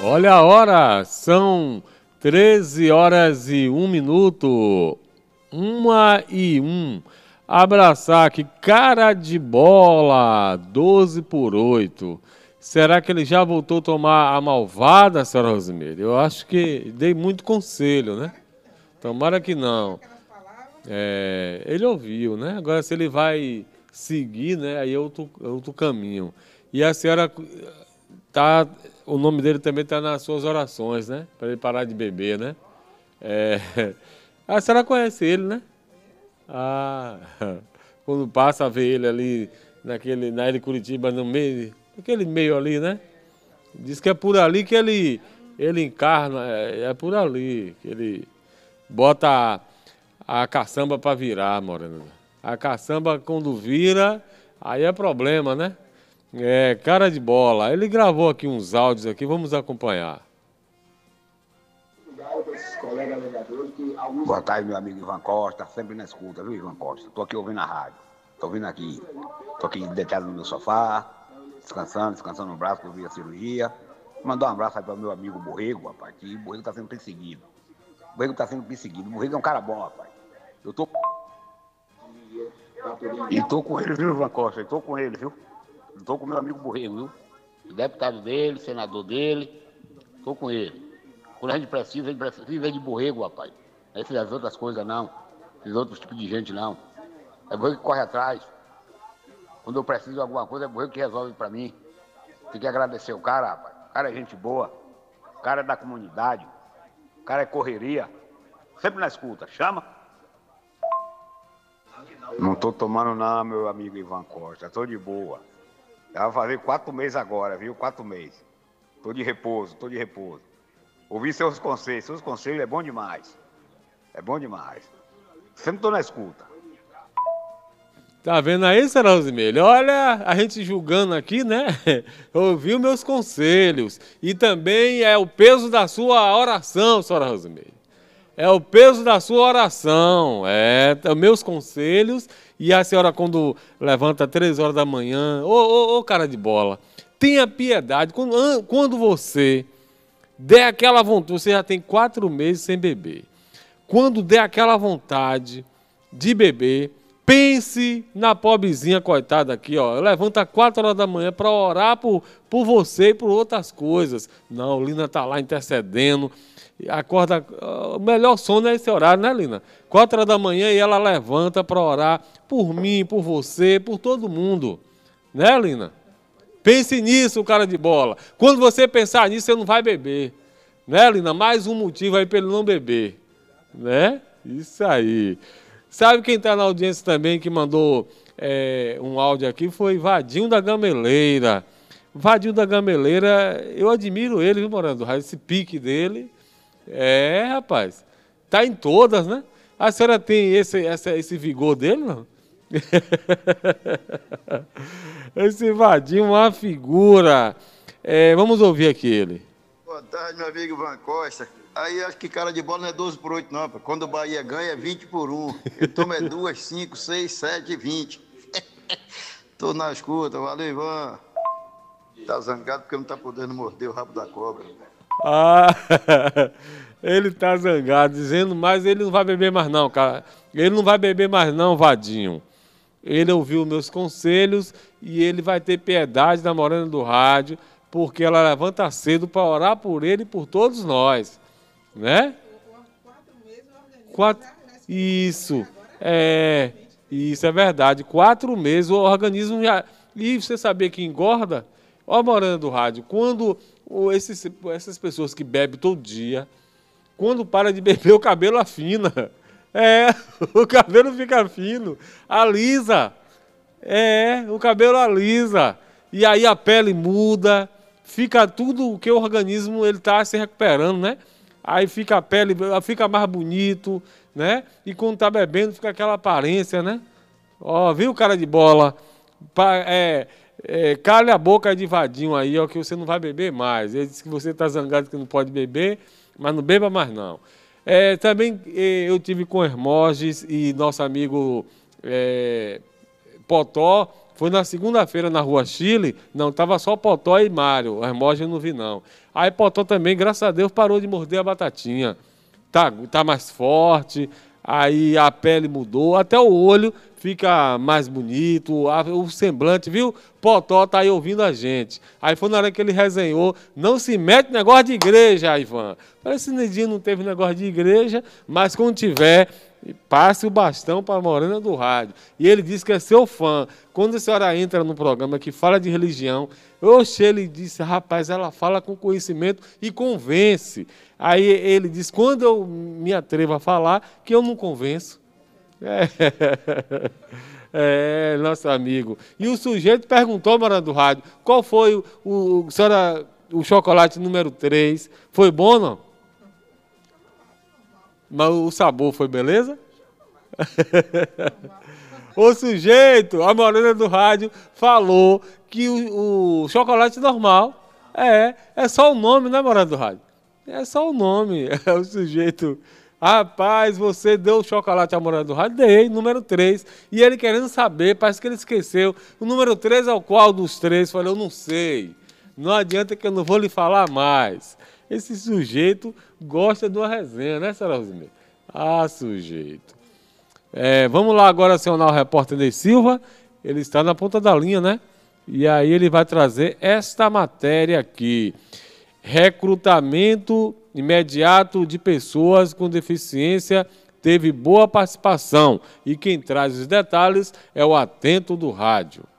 Olha a hora, são 13 horas e 1 minuto. 1h01. Abraçar aqui, cara de bola, 12/8. Será que ele já voltou a tomar a malvada, senhora Rosimeire? Eu acho que dei muito conselho, né? Tomara que não. Ele ouviu, né? Agora, se ele vai seguir, né? Aí é outro caminho. E a senhora, o nome dele também está nas suas orações, né? Para ele parar de beber, né? A senhora conhece ele, né? Quando passa a ver ele ali, na Ilha de Curitiba, no meio, naquele meio ali, né? Diz que é por ali que ele encarna, é por ali que ele bota a caçamba para virar, Moreno. A caçamba, quando vira, aí é problema, né? Cara de bola. Ele gravou aqui uns áudios aqui, vamos acompanhar. Boa tarde, meu amigo Ivan Costa, sempre na escuta, viu, Ivan Costa? Tô aqui ouvindo a rádio, tô aqui deitado no meu sofá, descansando no braço, que eu vi a cirurgia. Mandar um abraço aí para o meu amigo Borrego, rapaz, que o Borrego tá sendo perseguido. O Borrego é um cara bom, rapaz. Eu tô com ele, viu, Ivan Costa? Eu tô com ele, viu? Eu tô com o meu amigo Borrego, viu? O deputado dele, senador dele, tô com ele. Quando a gente precisa de Borrego, rapaz. Não é essas outras coisas, não. Esses outros tipos de gente, não. É Borrego que corre atrás. Quando eu preciso de alguma coisa, é Borrego que resolve pra mim. Tem que agradecer o cara, rapaz. O cara é gente boa. O cara é da comunidade. O cara é correria. Sempre na escuta. Chama. Não tô tomando não, meu amigo Ivan Costa. Tô de boa. Já vai fazer 4 meses agora, viu? 4 meses. Tô de repouso. Ouvi seus conselhos é bom demais. Sempre tô na escuta. Tá vendo aí, senhora Rosimeire? Olha, a gente julgando aqui, né? Ouviu meus conselhos. E também é o peso da sua oração, senhora Rosimeire. É o peso da sua oração. Meus conselhos. E a senhora, quando levanta 3 horas da manhã, ô cara de bola, tenha piedade. Quando você der aquela vontade, você já tem 4 meses sem beber. Quando der aquela vontade de beber, pense na pobrezinha coitada aqui, ó. Levanta 4 horas da manhã para orar por você e por outras coisas. Não, Lina tá lá intercedendo. Acorda, o melhor sono é esse horário, né, Lina? 4 horas da manhã e ela levanta para orar por mim, por você, por todo mundo. Né, Lina? Pense nisso, cara de bola. Quando você pensar nisso, você não vai beber. Né, Lina? Mais um motivo aí para ele não beber. Né? Isso aí. Sabe quem está na audiência também que mandou um áudio aqui? Foi Vadinho da Gameleira. Vadinho da Gameleira, eu admiro ele, viu, Morando? Esse pique dele. Rapaz. Tá em todas, né? A senhora tem esse vigor dele, não? Esse Vadinho, uma figura. Vamos ouvir aqui ele. Boa tarde, meu amigo Ivan Costa. Aí acho que cara de bola não é 12/8, não. Pô. Quando o Bahia ganha é 20/1. Ele toma 2, 5, 6, 7, 20. Tô na escuta, valeu, Ivan. Tá zangado porque não tá podendo morder o rabo da cobra. Ele tá zangado, dizendo, mas ele não vai beber mais não, cara. Ele não vai beber mais não, Vadinho. Ele ouviu meus conselhos e ele vai ter piedade da Morena do Rádio, porque ela levanta cedo para orar por ele e por todos nós. Né? 4 Isso. Isso é verdade. 4 meses o organismo já... E você sabia que engorda? Ó, Morena do Rádio, quando essas pessoas que bebem todo dia, quando para de beber, o cabelo afina. O cabelo fica fino, alisa. O cabelo alisa. E aí a pele muda, fica tudo o que o organismo ele está se recuperando, né? Aí fica a pele, fica mais bonito, né? E quando está bebendo, fica aquela aparência, né? Ó, viu, cara de bola? Cale a boca de Vadinho aí, ó, que você não vai beber mais. Ele disse que você está zangado que não pode beber, mas não beba mais não. Também eu tive com Hermógenes e nosso amigo Potó, Foi na segunda-feira na Rua Chile, não, estava só Potó e Mário, a Hermógenes eu não vi não. Aí Potó também, graças a Deus, parou de morder a batatinha. Tá mais forte, aí a pele mudou, até o olho fica mais bonito, o semblante, viu? Potó tá aí ouvindo a gente. Aí foi na hora que ele resenhou, não se mete negócio de igreja, Ivan. Esse Nedinho não teve negócio de igreja, mas quando tiver, passe o bastão para a Morena do Rádio. E ele disse que é seu fã. Quando a senhora entra no programa que fala de religião, oxe, ele disse, rapaz, ela fala com conhecimento e convence. Aí ele disse, quando eu me atrevo a falar, que eu não convenço. Nosso amigo. E o sujeito perguntou, Morena do Rádio, qual foi o chocolate número 3? Foi bom, não? Mas o sabor foi beleza? O sujeito, a Morena do Rádio, falou que o chocolate normal é só o nome, né, Morena do Rádio? É só o nome. O sujeito, rapaz, você deu o chocolate à Morena do Rádio? Dei, número 3. E ele querendo saber, parece que ele esqueceu. O número 3 é o qual dos 3? Falei, eu não sei. Não adianta que eu não vou lhe falar mais. Esse sujeito gosta de uma resenha, né, senhora Rosemary? Ah, sujeito. Vamos lá agora acionar o repórter Ney Silva. Ele está na ponta da linha, né? E aí ele vai trazer esta matéria aqui. Recrutamento imediato de pessoas com deficiência teve boa participação. E quem traz os detalhes é o Atento do Rádio.